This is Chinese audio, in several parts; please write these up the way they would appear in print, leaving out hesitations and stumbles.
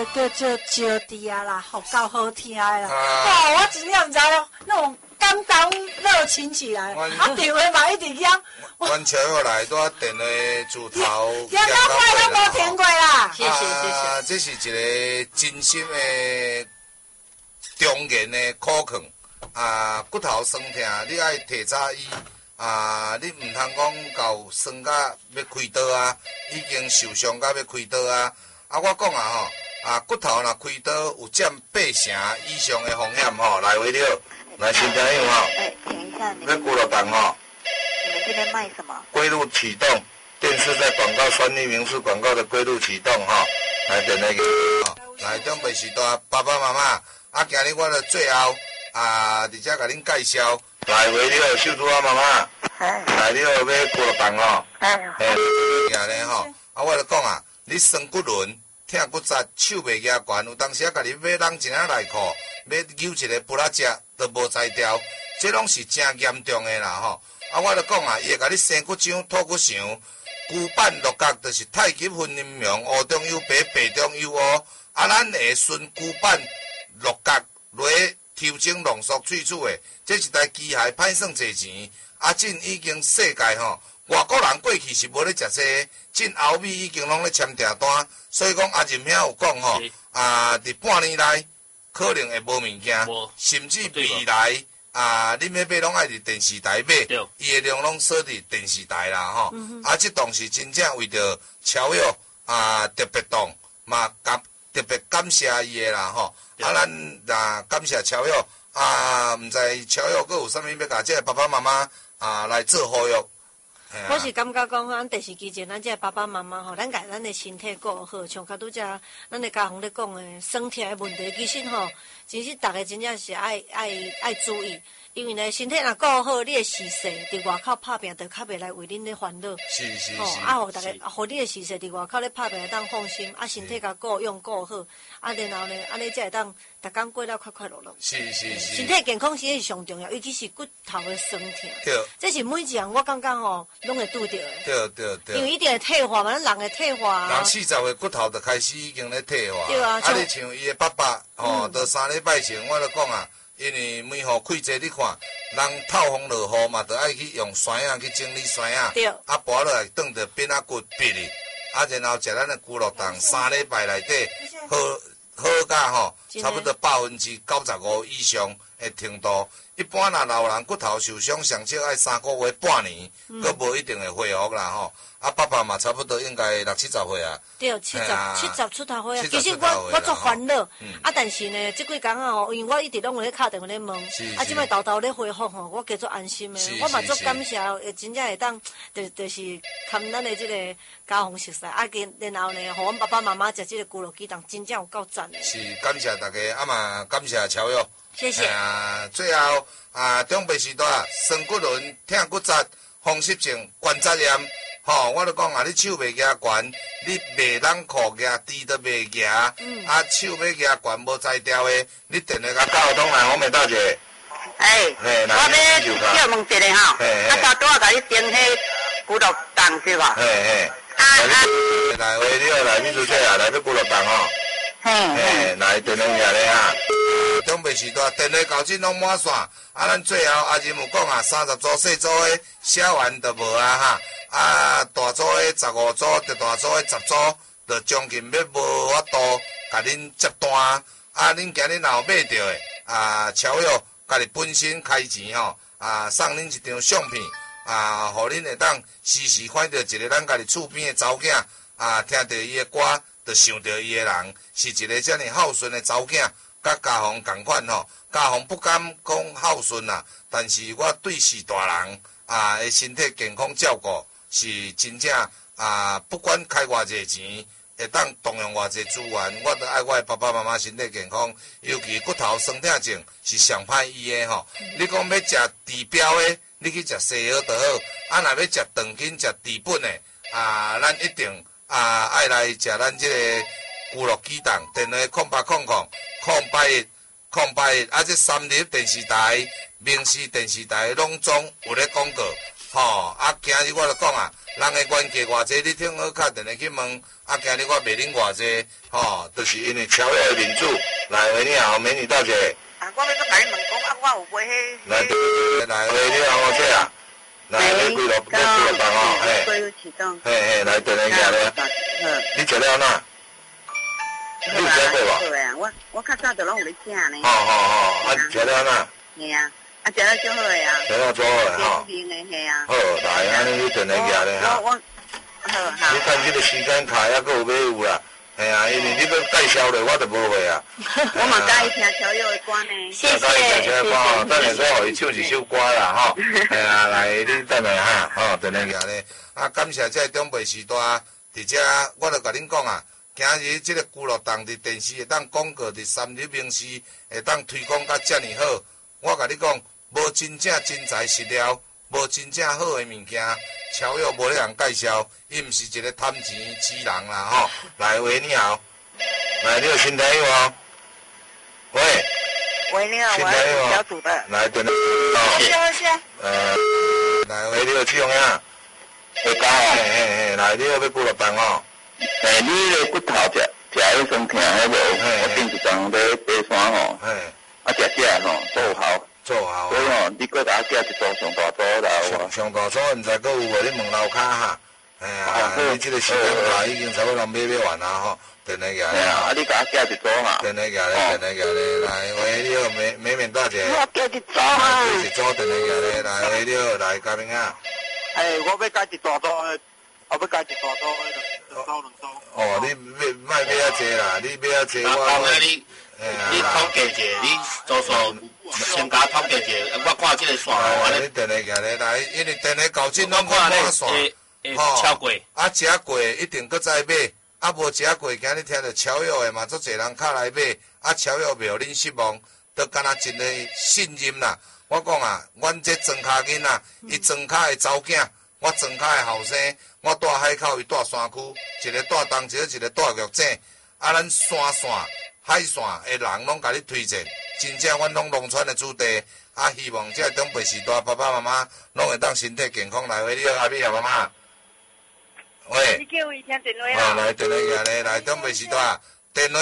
叫做招娣啊啦，好够好听的啦。哦，我真正唔知那种感动热情起来，电话嘛一直响。 阮超友来拄电话自头， 响到快都无停过啦。 谢谢谢谢。 这是一个真心的中原的苦劝骨头酸痛，你爱提早医你唔通讲到酸甲要开刀啊，已经受伤甲要开刀啊。我讲吼骨头若开刀有占80%以上的风险吼，来回了，来新朋友吼。 请一下， 要鼓乐档吼。 你们这边卖什么？ 归路启动，电视在广告酸利民宿广告的归路启动哈，来电那个，来准备是大爸爸妈妈，今日我就最后而且甲恁介绍，来回了秀珠啊妈妈，来了要鼓乐档吼，行咧吼，我就讲你酸骨轮、痛骨折、手袂举悬，有当时甲你买人一领内裤，要扭一个布拉只都无才调，这拢是真严重的啦吼。我就讲伊会甲你生骨浆、吐骨肠、骨板六角，就是太极分阴阳，乌中有白，白中有乌。咱会顺骨板六角来调整浓缩萃取的，这一台机械歹算侪钱。真已经世界外国人过去是无咧食这，进欧美已经拢咧签订单，所以讲任兄有讲伫半年内可能会无物件，甚至未来。恁要买拢爱伫电视台买，伊的量拢锁伫电视台啦吼。这档是真正为着超友特别档嘛，特别感谢伊的啦吼。咱感谢超友毋知超友佫有啥物要甲这爸爸妈妈来做呼吁。 我是感觉讲，咱电视机前咱这爸爸妈妈吼，咱家咱的身体顾好，像较拄则咱的家访咧讲的身体的问题，其实吼，其实大家真正是爱注意，因为呢，身体若顾好，你的时势伫外口拍拼，就较袂来为恁咧烦恼。 是。 互大家，互你的时势伫外口咧拍拼，会当放心，身体甲顾用顾好，然后呢，安尼才会当逐工过了快快乐乐。 是。 身体健康是上重要，尤其是骨头的酸痛。 对。 这是每一样我感觉吼，拢会拄着的。 对。 因为一定会退化嘛，咱人会退化。 人40岁骨头就开始已经咧退化。 对啊。 你像伊的爸爸都3礼拜前我就讲因为门户开济，你看，人透风落雨嘛，就爱去用栓去整理栓对。 拔落来转着变骨闭哩，然后食咱的骨肉糖，3礼拜内底好甲差不多95%以上的程度。一般老人骨头受伤，上少爱3个月、半年，佫无一定会恢复啦吼。爸爸嘛差不多应该60、70岁啊。 对，70出头岁啊。其实我足烦恼，但是呢，这几工因为我一直拢有咧敲电话咧问，即摆豆豆咧回复吼，我加足安心的。我嘛足感谢，真正会当，就是看咱的这个家访熟悉，然后呢，互阮爸爸妈妈食这个咕噜鸡蛋，真正有够赞的。 是，感谢大家，嘛感谢超友。 谢谢。 最后长辈时代酸骨轮、痛骨折、风湿症、关节炎，我就讲你手袂举悬，你袂当裤举，猪都袂举，手要举悬无才调的，你电话甲交通来，我咪大姐。 我要问一个吼，差不多甲你整迄骨碌档是吧？ 来回了，来秘书姐来要骨碌档吼。来电话下咧长辈时代电话交警拢满线，咱最后任有讲30组细组的写完就无大组的15组，大组的10组，就将近要无法度甲恁接单。恁今日若有买着的超友家己本身开钱送恁一张相片互恁会当时时看到一个咱家己厝边的查某囝听到伊的歌。就想到伊个人是一个遮尔孝顺的查某囝，甲家访同款家访不敢讲孝顺但是我对视大人的身体健康照顾是真正不管开偌济钱，会当动用偌济资源，我都爱我的爸爸妈妈身体健康，尤其骨头酸痛症是上歹医的你讲要食治标的，你去食西药就好；若要食长期食治本的咱一定。爱来食咱这个咕噜鸡蛋，电话0800-081-081，这3立电视台、明视电视台拢总有咧广告， 吼，啊，今日我就讲啊，人的原价偌济，你听好敲电话去问，啊，今日我卖恁偌济，吼，就是因为超越的民主。来，喂，你好，美女大姐。 啊，我要搁甲你问讲，啊，我有买迄。 来，喂，你好，我这啊。来，你几落档哦？嘿，来，电话下咧。你食了哪？你有食过无？ 对啊，我较早就拢有咧食呢。 啊，食了哪？ 嘿啊，啊，食了足好诶啊。 食了足好诶吼。 甜的嘿啊。 好，来，安尼你电话下咧哈。 好。 你看这个时间卡还阁有买有啦。哎呀，因为你要介绍咧，我就无会啊。 我嘛介意听超越的歌呢。 谢谢。 等下说互伊唱一首歌啦，吼。哎呀，来，你等下哈，吼，等下下咧。啊，感谢这中北时代，伫遮我著甲恁讲啊，今日这个娱乐档伫电视会当广告，伫三立名视会当推广甲遮尔好。我甲你讲，无真正真材实料，无真正好的物件。超越无咧人介绍，伊毋是一个贪钱痴人啦吼。来，喂，你好，来，你有新朋友哦。喂， 喂，你好，我是小组的。 来，等等。是。来，喂，你有去用呀？会搞哦。嘿，来，你有要几落档哦？ 你个骨头食迄酸疼迄无？我顶一张咧爬山吼。啊，食吼做效。 做效。 所以吼，你搁甲我寄一组上大组啦。 上大组，毋知阁有无？你问楼骹哈。哎呀，你这个时间卡已经差不多买完啦吼。电话下咧。 啊，你甲我寄一组嘛。 电话下咧，来，喂，你好，美大姐。 我寄一组啊。 寄一组电话下咧，来，喂，你好，来，嘉宾啊。 我要寄一大组的，我要寄一大组的，两组。 哦，你莫买遐济啦，你买遐济我。 你统计一下，你做先甲统计一下，我看这个线路。 你电话下咧，来，因为电话搞进拢看满线， 超过。 啊，食过一定搁再买，啊无食过，今日听到超越的嘛，足侪人敲来买，啊超越袂互恁失望，都敢若真诶信任啦。我讲啊，阮这庄脚囡仔，伊庄脚的查某囝，我庄脚的后生，我住海口，伊住山区，一个住东石，一个住玉井，啊，咱山线。海线的人拢甲你推荐，真正阮拢农村的子弟，啊，希望这长辈时代爸爸妈妈拢会当身体健康来。喂，你好，阿美啊，妈妈。喂。 你叫伊听电话啦。 来电话下咧，来长辈时代，电话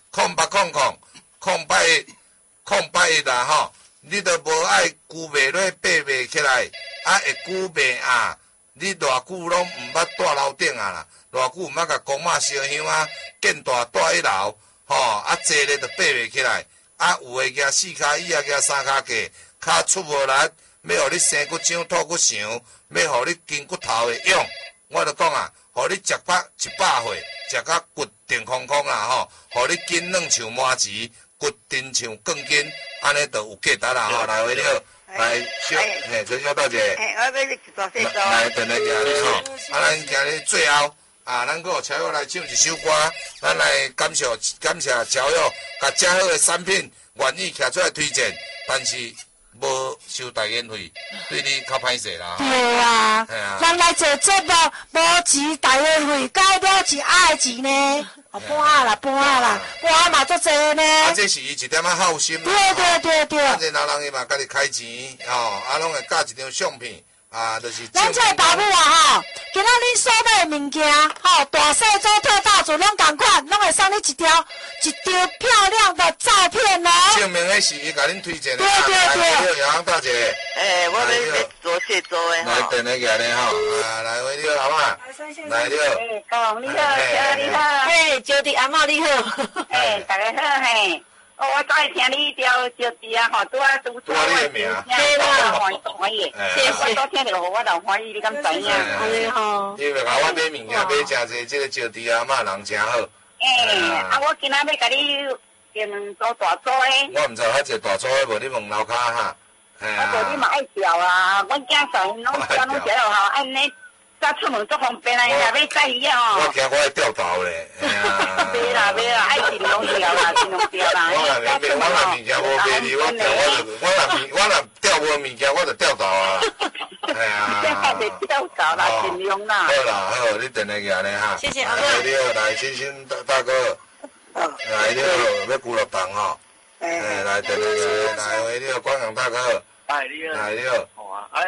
0800啦吼，你都无爱久卖落爬袂起来，啊会久卖啊，你偌久拢毋捌住楼顶啊啦，偌久毋捌甲公妈烧香啊，见大住一楼。吼，啊，坐咧就爬袂起来，啊，有诶举四骹椅啊，举三骹架，骹出无力，要互你生骨掌、吐骨肠，要互你筋骨头会勇。我就讲啊，互你食饱100岁，食甲骨定空空啦吼，互你筋软像麻糍，骨定像钢筋，安尼就有价值啦吼。来，喂，你好，来小，陈小大姐， 我要一大细组。 来，等下行咧吼，啊，咱今日最后。啊，咱阁超越来唱一首歌，咱来感谢超越，甲遮好的产品愿意徛出来推荐，但是无收代言费，对你较歹势啦。 对啊，咱来做节目无钱代言费，代表是爱钱呢。半啦嘛足济呢。 啊，这是伊一点仔好心。 对。 反正老人伊嘛家己开钱，吼，啊，拢会教一张相片。啊，就是。 咱这个爸母啊，吼，今仔恁所买的物件，吼，大细组、特大组拢同款，拢会送你一张漂亮的照片哦。 证明迄是伊甲恁推荐的。 对。 杨大姐。 我要做细组的来，电话下咧吼，啊，来，喂，你好，阿嬷。来，你好。 你好，小你好。 嘿，招娣阿嬷你好。 大家好嘿。我早会听你条招娣啊，吼，拄啊拄错我的名，对啦，欢喜，谢谢，我都听着，我老欢喜，你敢知影？ 哎吼， 因为甲我买物件买诚济，这个招娣阿嬷人真好。 我今仔要甲你订两组大组的。 我毋知遐济大组的无，你问楼骹哈。 我你嘛爱调啊，阮囝囝拢调拢调好，安尼。出门足方便啦，若要载伊啊我惊我会掉头咧。 袂啦，爱尽量调啦，尽量调啦。 我若物件无便利，我若调无物件，我就掉头啊。哎呀。 就掉头啦，尽量啦。 好啦，好，你电话下咧哈。 谢谢阿哥。 你好，来星大哥。来，你好，要几落档吼？来，电话下来，喂，你好，关阳大哥。 你好。 你好。 好啊，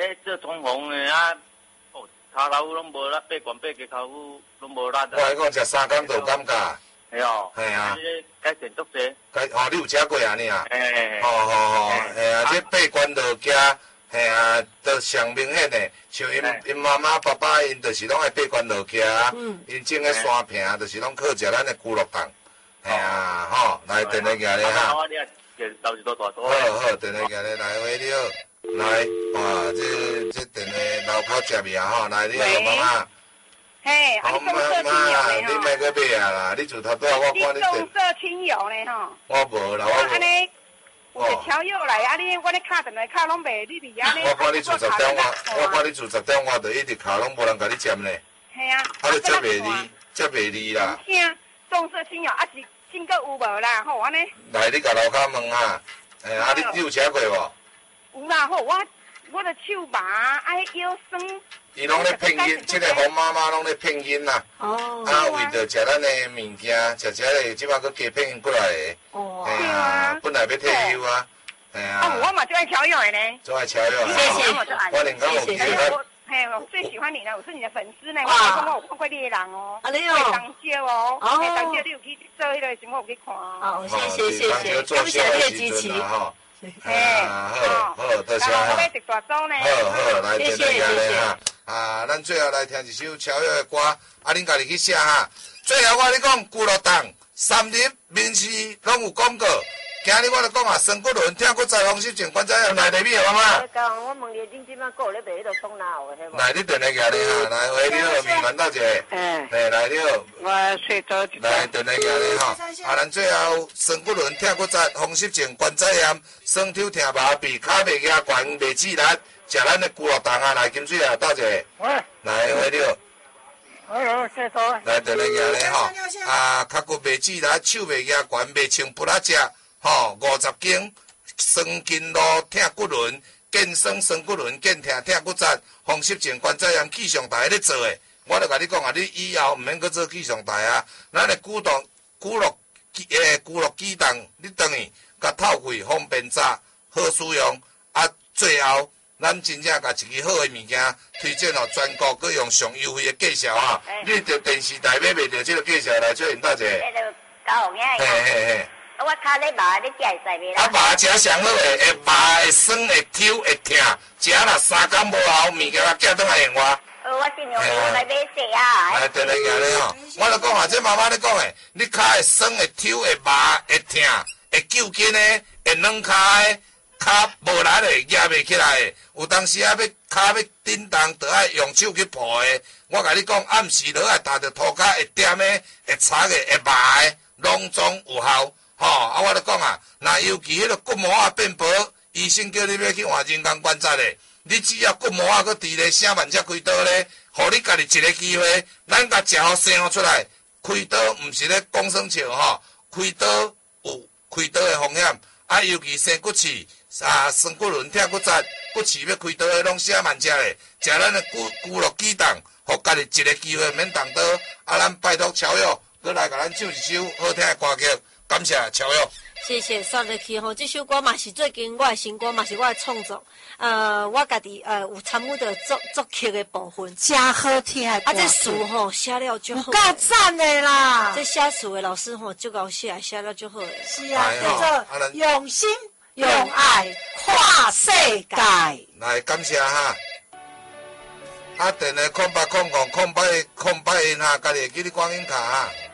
做通风的啊，哦，骹头拢无力，八关八个骹头拢无力。 我来讲食3工就有感觉。 系哦。系啊。 改善足济。 你有食过啊你啊？ 嘿。 哦，嘿啊，这八关落家，嘿啊，都上明显的，像因妈妈爸爸因就是拢爱八关落家，因种个山坪就是拢靠食咱的骨碌糖。嘿啊，吼，来电来行咧哈。好，电来行咧，来喂你好，来，哇，这电的老口接面吼，来你好妈妈。 嘿， 好妈妈，你莫个买啊啦！你住头多，我看你重色轻友呢吼。 我无啦，我安尼，有个超友来，啊你我咧敲电话敲拢袂，你伫遐呢？ 我看你住10点我看你住10点我就一直敲拢无人甲你接呢。 系啊。 啊，你接袂离，接袂离啦。 听，重色轻友啊是真个有无啦？吼，安尼。 来，你甲楼骹问啊，啊你有食过无？ 有啦，吼我的手麻，啊腰酸。 伊拢咧拼音，这个洪妈妈拢咧拼音啦。 哦。 啊，为着食咱的物件，食咧，即摆佫加拼音过来的。 哦。 哎呀，本来要退休啊。哎呀。 啊，我嘛最爱乔友的呢。 最爱乔友。 谢谢。 我连讲有机会。 嘿，我最喜欢你了，我是你的粉丝呢。我讲我有看过你的人哦。 啊，你哦。 会当少哦。哦。会当少，你有去做迄个时候有去看哦。 好，谢谢，感谢你的支持。 好，多谢哈。好，来电来咧哈。啊，咱最后来听一首乔友的歌，啊，恁家己去写哈。最后我咧讲，骨碌糖、三立、民视拢有广告。今日我就讲啊，孙骨伦听骨在风湿症管在来里面妈妈。 我问你，恁即摆还有咧卖迄个爽脑的， 来，你电来行咧哈，来，喂，你好，面蛮大姐。来，你好。 我睡着一来，电来行咧哈。啊，咱最后孙骨伦听骨在风湿症管在炎，双手疼麻痹，骹袂压悬，袂自力。食咱的骨碌糖啊，来金水啊，大姐。 喂。 来，喂，你好。 谢谢。 来，电来行咧吼。啊，脚骨袂自力，手袂压悬，袂穿不拉食。吼，50斤酸筋路疼骨轮，健酸酸骨轮，健疼疼骨节，风湿症关节炎气象台咧做诶。我著甲你讲啊，你以后毋免搁做气象台啊。咱的骨碌机动，你等于甲透气方便炸，好使用。啊，最后咱真正甲一支好诶物件推荐互全国，搁用上优惠诶介绍啊。你着电视台买袂着即个介绍来做因大姐。嘿。 我骹咧麻，你食会使袂啦？ 啊，麻食上好诶，会麻会酸会抽会疼，食若3工无效，物件寄倒来用我。 我尽量来买些啊。 哎，对咧，行咧吼，我著讲啊，这妈妈咧讲诶，你骹会酸会抽会麻会疼会揪筋诶，会软骹诶，骹无力诶，举袂起来诶，有当时啊要骹要震动，着爱用手去抱诶。我甲你讲，暗时落来踏着涂骹会点诶，会擦诶，会麻诶，拢总有效。吼，啊，我咧讲啊，若尤其迄个骨膜啊变薄，医生叫你要去换人工关节咧，你只要骨膜啊搁伫咧，啥万才开刀咧，互你家己一个机会，咱甲食好生出来，开刀毋是咧讲耍笑吼，开刀有开刀的风险，啊，尤其生骨刺啊，酸骨轮疼骨节，骨刺要开刀的拢啥万只咧，食咱的骨碌机动，互家己一个机会免动刀，啊，咱拜托乔友，搁来甲咱唱一首好听的歌曲。感谢乔友， 谢谢刷入去吼，这首歌嘛是最近我的新歌，嘛是我的创作。我家己有参与到作曲的部分， 真好听啊！ 这词吼写了就好， 够赞的啦！ 这写词的老师吼就够写了就好。 是啊，叫做用心用爱跨世界。 来感谢哈，啊，电的080008哈，家己会记你光阴卡哈。